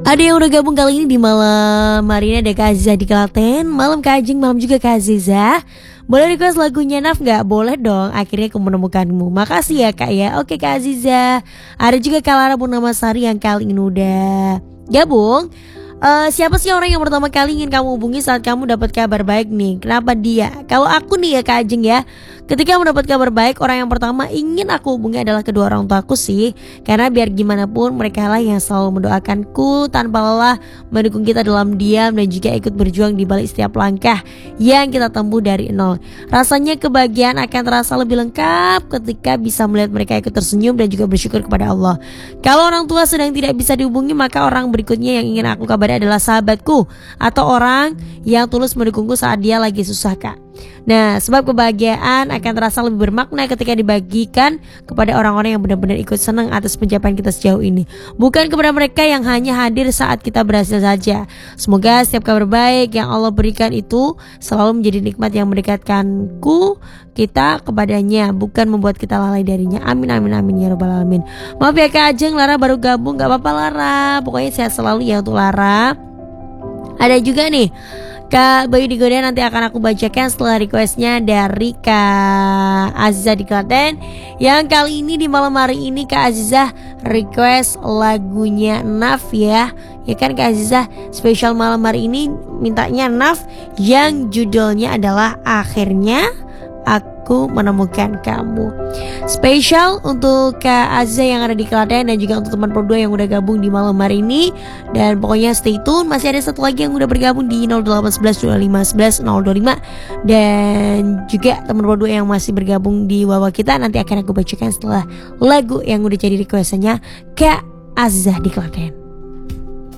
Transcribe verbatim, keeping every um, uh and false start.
Ada yang udah gabung kali ini di malam hari ini, ada Kak Aziza di Klaten. Malam Kak Ajeng, malam juga Kak Aziza. Boleh request lagunya Naf gak? Boleh dong, akhirnya aku menemukanmu. Makasih ya Kak ya. Oke Kak Aziza. Ada juga Kak Lara Purnama Sari yang kali ini udah gabung. Uh, siapa sih orang yang pertama kali ingin kamu hubungi saat kamu dapat kabar baik nih? Kenapa dia? Kalau aku nih ya Kak Ajeng ya, ketika mendapat kabar baik, orang yang pertama ingin aku hubungi adalah kedua orang tuaku sih. Karena biar gimana pun mereka lah yang selalu mendoakanku tanpa lelah, mendukung kita dalam diam dan juga ikut berjuang di balik setiap langkah yang kita tempuh dari nol. Rasanya kebahagiaan akan terasa lebih lengkap ketika bisa melihat mereka ikut tersenyum dan juga bersyukur kepada Allah. Kalau orang tua sedang tidak bisa dihubungi, maka orang berikutnya yang ingin aku kabari adalah sahabatku atau orang yang tulus mendukungku saat dia lagi susah Kak. Nah, sebab kebahagiaan akan terasa lebih bermakna ketika dibagikan kepada orang-orang yang benar-benar ikut senang atas pencapaian kita sejauh ini, bukan kepada mereka yang hanya hadir saat kita berhasil saja. Semoga setiap kabar baik yang Allah berikan itu selalu menjadi nikmat yang mendekatkanku kita kepadanya, bukan membuat kita lalai darinya. Amin amin amin ya rabbal alamin. Maaf ya Kak Ajeng, Lara baru gabung, gak apa-apa Lara. Pokoknya sehat selalu ya untuk Lara. Ada juga nih Kak Bayu di Goda, nanti akan aku bacakan setelah requestnya dari Kak Aziza di Klaten. Yang kali ini di malam hari ini Kak Aziza request lagunya Naf ya. Ya kan Kak Aziza, spesial malam hari ini mintanya Naf yang judulnya adalah Akhirnya Aku Menemukan Kamu. Spesial untuk Kak Aziza yang ada di Klaten dan juga untuk teman Pro dua yang udah gabung di malam hari ini. Dan pokoknya stay tune, masih ada satu lagi yang udah bergabung di nol delapan satu satu dua lima satu satu nol dua lima. Dan juga teman Pro dua yang masih bergabung di Wawa kita, nanti akan aku bacakan setelah lagu yang udah jadi requestannya Kak Aziza di Klaten.